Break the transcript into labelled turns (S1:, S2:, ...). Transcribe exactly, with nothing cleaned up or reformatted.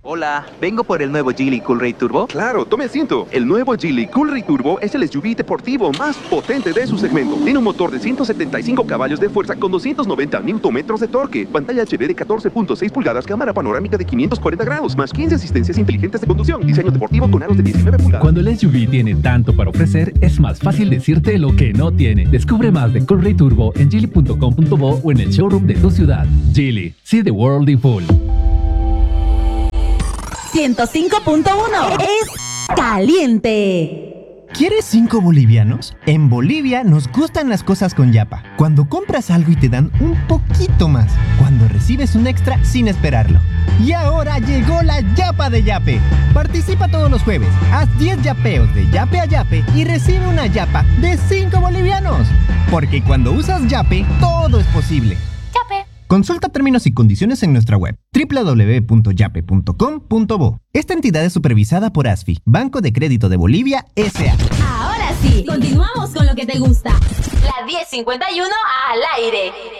S1: Hola, vengo por el nuevo Geely Coolray Turbo.
S2: Claro, tome asiento. El nuevo Geely Coolray Turbo es el S U V deportivo más potente de su segmento. Tiene un motor de ciento setenta y cinco caballos de fuerza con doscientos noventa newton metros de torque, pantalla H D de catorce punto seis pulgadas, cámara panorámica de quinientos cuarenta grados, más quince asistencias inteligentes de conducción, diseño deportivo con aros de diecinueve pulgadas.
S3: Cuando el S U V tiene tanto para ofrecer, es más fácil decirte lo que no tiene. Descubre más de Coolray Turbo en geely punto com punto bo o en el showroom de tu ciudad. Geely, see the world in full.
S4: ciento cinco punto uno es caliente.
S5: ¿Quieres cinco bolivianos? En Bolivia nos gustan las cosas con Yapa. Cuando compras algo y te dan un poquito más. Cuando recibes un extra sin esperarlo. Y ahora llegó la Yapa de Yape. Participa todos los jueves. Haz diez yapeos de Yape a Yape y recibe una Yapa de cinco bolivianos. Porque cuando usas Yape, todo es posible.
S4: Yape.
S5: Consulta términos y condiciones en nuestra web doble u doble u doble u punto yape punto com punto bo. Esta entidad es supervisada por ASFI, Banco de Crédito de Bolivia, S A
S4: Ahora sí, continuamos con lo que te gusta. La diez cincuenta y uno al aire.